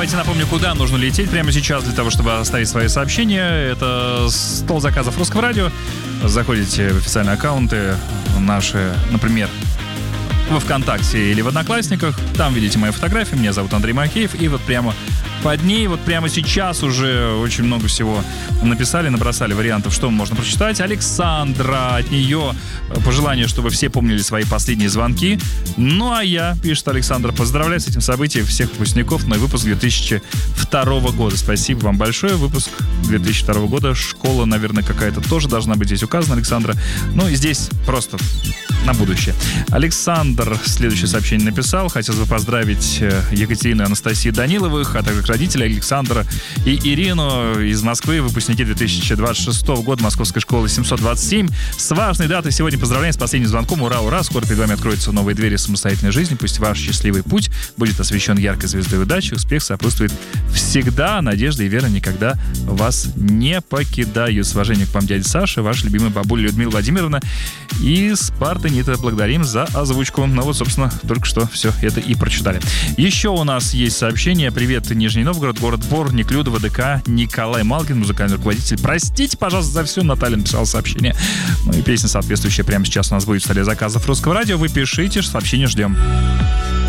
Давайте напомню, куда нужно лететь прямо сейчас для того, чтобы оставить свои сообщения. Это стол заказов Русского радио. Заходите в официальные аккаунты наши, например, во ВКонтакте или в Одноклассниках. Там видите мои фотографии. Меня зовут Андрей Макеев. И вот прямо под ней, вот прямо сейчас уже очень много всего написали, набросали вариантов, что можно прочитать. Александра, от нее пожелание, чтобы все помнили свои последние звонки. Ну а я, пишет Александра, поздравляю с этим событием всех выпускников на выпуск 2002 года. Спасибо вам большое. Выпуск 2002 года. Школа, наверное, какая-то тоже должна быть здесь указана, Александра. Ну и здесь просто на будущее. Александр следующее сообщение написал. Хотелось бы поздравить Екатерину и Анастасию Даниловых, а также родителей Александра и Ирину из Москвы, выпускники 2026 года Московской школы 727. С важной датой сегодня поздравляем с последним звонком. Ура, ура! Скоро перед вами откроются новые двери самостоятельной жизни. Пусть ваш счастливый путь будет освещен яркой звездой удачи. Успех сопутствует всегда. Надежда и вера никогда вас не покидают. С уважением к вам, дядя Саша, ваша любимая бабуля Людмила Владимировна. И Спартанита, благодарим за озвучку. Ну вот, собственно, только что все это и прочитали. Еще у нас есть сообщение. Привет, Нижний Новгород, город Бор, Неклюдово, ДК, Николай Малкин, музыкальный руководитель. Простите, пожалуйста, за все. Наталья написала сообщение. Ну и песня соответствующая прямо сейчас у нас будет в столе заказов Русского радио. Вы пишите, сообщение ждем.